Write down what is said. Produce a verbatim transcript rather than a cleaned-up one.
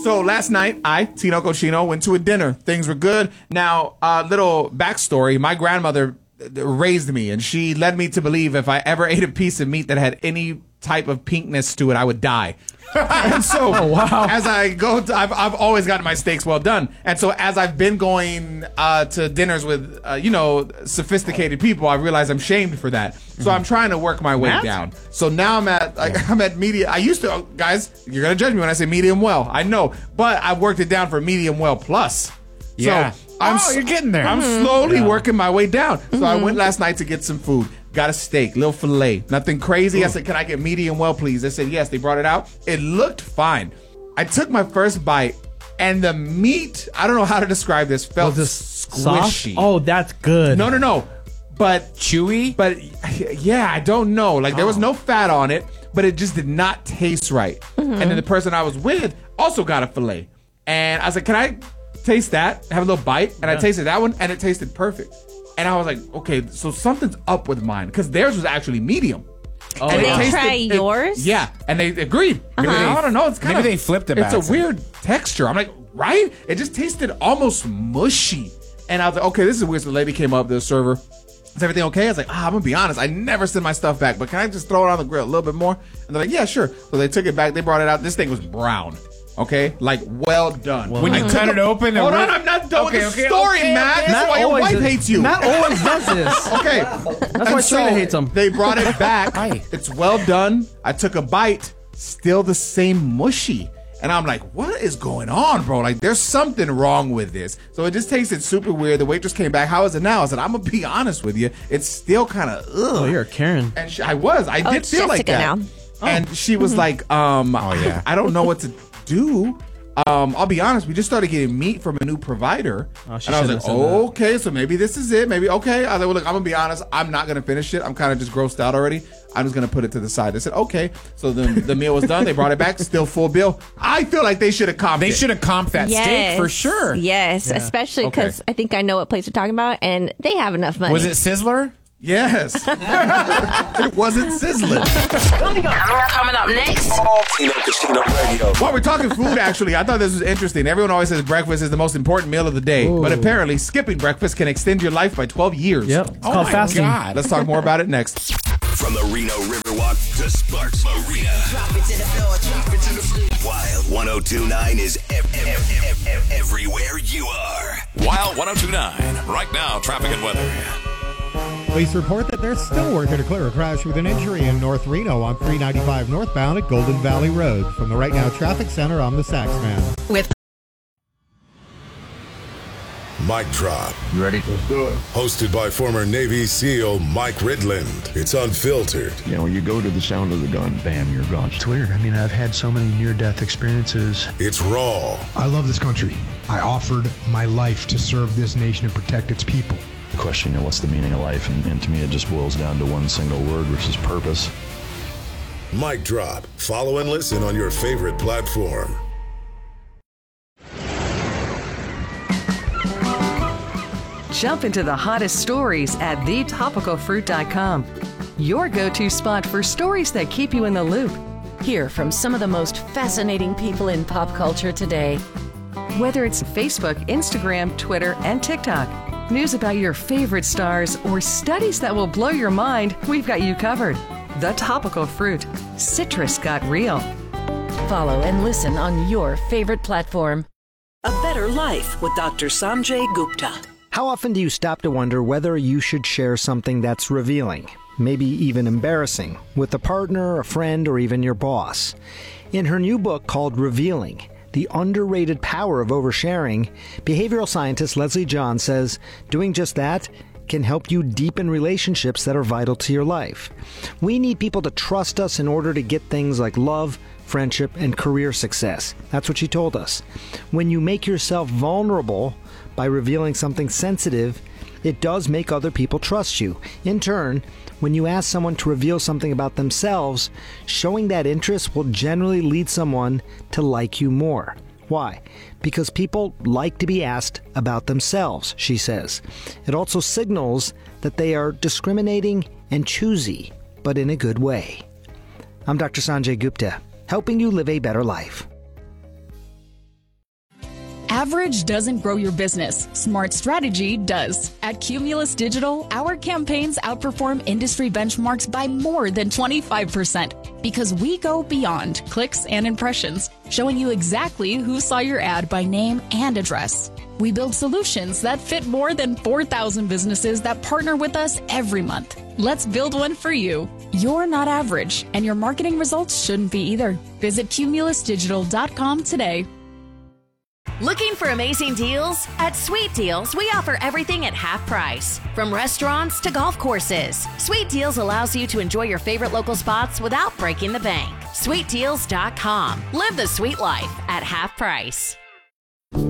So last night, I, Tino Cochino, went to a dinner. Things were good. Now, uh, little backstory. My grandmother raised me, and she led me to believe if I ever ate a piece of meat that had any type of pinkness to it, I would die. And so, oh, wow. as I go, to, I've I've always gotten my steaks well done. And so, as I've been going uh, to dinners with, uh, you know, sophisticated people, I realize I'm shamed for that. So mm-hmm. I'm trying to work my way Matt? down. So now I'm at, like, yeah. I'm at medium. I used to, guys, you're gonna judge me when I say medium well. I know, but I've worked it down for medium well plus. Yeah. So I'm, oh, you're getting there. I'm mm-hmm. slowly yeah. working my way down. So mm-hmm. I went last night to get some food. Got a steak, little filet, nothing crazy. Ooh. I said, can I get medium well, please? They said, yes. They brought it out. It looked fine. I took my first bite, and the meat, I don't know how to describe this, felt squishy. Soft? Oh, that's good. No, no, no. But chewy? But yeah, I don't know. Like, there was no fat on it, but it just did not taste right. Mm-hmm. And then the person I was with also got a filet. And I said, can I taste that? Have a little bite? And yeah. I tasted that one, and it tasted perfect. And I was like, okay, so something's up with mine, because theirs was actually medium. Oh, and yeah. they try it, yours? Yeah, and they agreed. Uh-huh. They, I don't know. It's kind maybe of they flipped about It's a weird texture. I'm like, right? It just tasted almost mushy. And I was like, okay, this is weird. So the lady came up, the server. Is everything okay? I was like, ah, I'm gonna be honest. I never send my stuff back, but can I just throw it on the grill a little bit more? And they're like, yeah, sure. So they took it back. They brought it out. This thing was brown. Okay, like well done. Well, when you cut it open, hold on, I'm not done okay, with the okay, story, okay, Matt. okay. That's why your wife hates you. Matt always does this. Okay, that's why Trina hates him. They brought it back. It's well done. I took a bite, still the same mushy, and I'm like, what is going on, bro? Like, there's something wrong with this. So it just tasted super weird. The waitress came back. How is it now? I said, I'm gonna be honest with you. It's still kind of ugh. Oh, you're a Karen. And she, I was. I oh, did feel Jessica like that. Now. And she was mm-hmm. like, um, oh yeah, I don't know what to do. Um, I'll be honest, we just started getting meat from a new provider. Oh, and I was like, oh, okay, so maybe this is it. Maybe, okay. I was like, well, look, I'm going to be honest. I'm not going to finish it. I'm kind of just grossed out already. I'm just going to put it to the side. They said, okay. So then the meal was done. They brought it back. Still full bill. I feel like they should have comped They it. should have comped that yes. steak for sure. Yes, yeah. especially because okay. I think I know what place you're talking about, and they have enough money. Was it Sizzler? Yes. It wasn't sizzling. Coming up, coming up next. Tino Cochino Radio. Well, we're talking food, actually. I thought this was interesting. Everyone always says breakfast is the most important meal of the day. Ooh. But apparently, skipping breakfast can extend your life by twelve years. Yep. It's oh called my fasting. God. Let's talk more about it next. From the Reno Riverwalk to Sparks Arena. Drop it to the floor, drop it to the floor. Wild one oh two point nine is ev- ev- ev- ev- everywhere you are. Wild one oh two point nine. Right now, traffic and weather. Police report that they're still working to clear a crash with an injury in North Reno on three ninety-five northbound at Golden Valley Road. From the Right Now Traffic Center, I'm the Saxman. With Mic Drop. You ready? Let's do it. Hosted by former Navy SEAL Mike Ridland. It's unfiltered. You know, when you go to the sound of the gun, bam, you're gone. It's weird. I mean, I've had so many near-death experiences. It's raw. I love this country. I offered my life to serve this nation and protect its people. The question, you know, what's the meaning of life? And, and to me, it just boils down to one single word, which is purpose. Mic Drop. Follow and listen on your favorite platform. Jump into the hottest stories at the topical fruit dot com. Your go-to spot for stories that keep you in the loop. Hear from some of the most fascinating people in pop culture today. Whether it's Facebook, Instagram, Twitter, and TikTok, news about your favorite stars, or studies that will blow your mind, we've got you covered. The Topical Fruit. Citrus got real. Follow and listen on your favorite platform. A Better Life with Doctor Sanjay Gupta. How often do you stop to wonder whether you should share something that's revealing, maybe even embarrassing, with a partner, a friend, or even your boss? In her new book called Revealing, The Underrated Power of Oversharing, behavioral scientist Leslie John says doing just that can help you deepen relationships that are vital to your life. We need people to trust us in order to get things like love, friendship, and career success. That's what she told us. When you make yourself vulnerable by revealing something sensitive, it does make other people trust you. In turn, when you ask someone to reveal something about themselves, showing that interest will generally lead someone to like you more. Why? Because people like to be asked about themselves, she says. It also signals that they are discriminating and choosy, but in a good way. I'm Doctor Sanjay Gupta, helping you live a better life. Average doesn't grow your business. Smart strategy does. At Cumulus Digital, our campaigns outperform industry benchmarks by more than twenty-five percent because we go beyond clicks and impressions, showing you exactly who saw your ad by name and address. We build solutions that fit more than four thousand businesses that partner with us every month. Let's build one for you. You're not average, and your marketing results shouldn't be either. Visit cumulus digital dot com today. Looking for amazing deals? At Sweet Deals, we offer everything at half price. From restaurants to golf courses, Sweet Deals allows you to enjoy your favorite local spots without breaking the bank. sweet deals dot com. Live the sweet life at half price.